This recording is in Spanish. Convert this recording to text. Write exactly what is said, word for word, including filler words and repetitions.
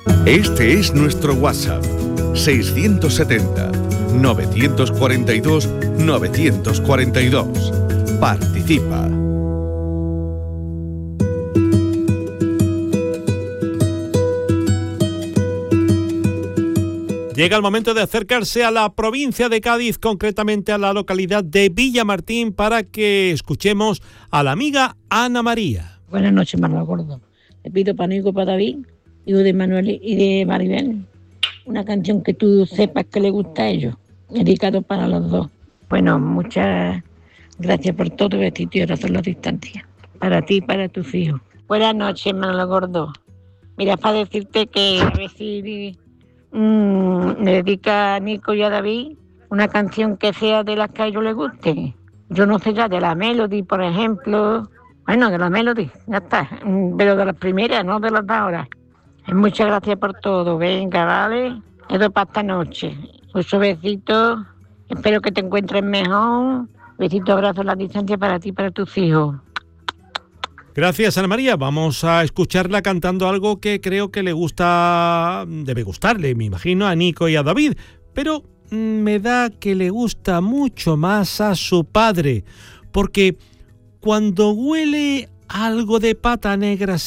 Este es nuestro WhatsApp, seiscientos setenta, novecientos cuarenta y dos, novecientos cuarenta y dos. Participa. Llega el momento de acercarse a la provincia de Cádiz, concretamente a la localidad de Villamartín, para que escuchemos a la amiga Ana María. Buenas noches, Manolo Gordo. Le pido para Nico, para David, hijo de Manuel y de Maribel, una canción que tú sepas que le gusta a ellos, dedicado para los dos. Bueno, muchas gracias por todo, besito y abrazos a la distancia. Para ti y para tus hijos. Buenas noches, Manolo Gordo. Mira, para decirte que a ver si mmm, le dedica a Nico y a David una canción que sea de las que a ellos les guste. Yo no sé ya, de la Melody, por ejemplo. Bueno, de la Melody, ya está. Pero de las primeras, no de las de ahora. Muchas gracias por todo. Venga, vale. Eso para esta noche. Muchos besitos. Espero que te encuentres mejor. Besitos, abrazos a la distancia para ti y para tus hijos. Gracias, Ana María. Vamos a escucharla cantando algo que creo que le gusta, debe gustarle, me imagino, a Nico y a David. Pero me da que le gusta mucho más a su padre. Porque cuando huele algo de pata negra